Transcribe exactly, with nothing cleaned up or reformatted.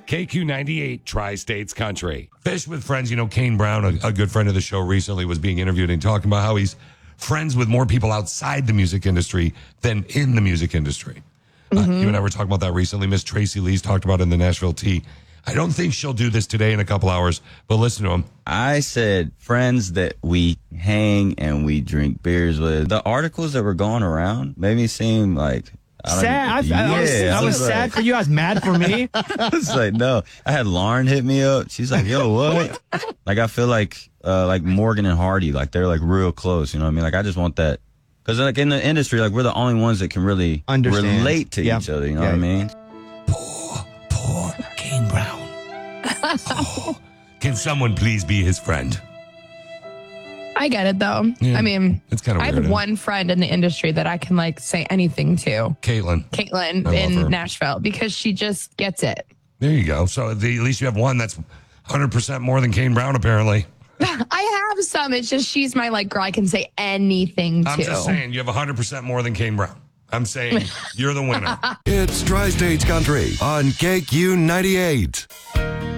K Q ninety-eight, Tri-States Country. Fish with Friends. You know, Kane Brown, a, a good friend of the show, recently was being interviewed and talking about how he's friends with more people outside the music industry than in the music industry. Mm-hmm. Uh, you and I were talking about that recently. Miss Tracy Lee's talked about it in the Nashville Tea. I don't think she'll do this today in a couple hours, but listen to him. I said friends that we hang and we drink beers with. The articles that were going around made me seem like... I sad. I, yeah, I was, I was like, sad for you. I was mad for me. I was like, no. I had Lauren hit me up. She's like, yo, what? Like, I feel like uh, like Morgan and Hardy, like they're like real close. You know what I mean? Like, I just want that. Because like in the industry, like we're the only ones that can really Understand. relate to yeah. each other. You know yeah. what I mean? Poor, poor Kane Brown. Oh, can someone please be his friend? I get it, though. Yeah, I mean, it's kind of I weird. have one friend in the industry that I can like say anything to. Caitlin. Caitlin I love in her. Nashville, because she just gets it. There you go. So the, at least you have one that's one hundred percent more than Kane Brown, apparently. I have some. It's just she's my like girl I can say anything to. I'm just saying you have one hundred percent more than Kane Brown. I'm saying you're the winner. It's Tri-States Country on K Q ninety-eight.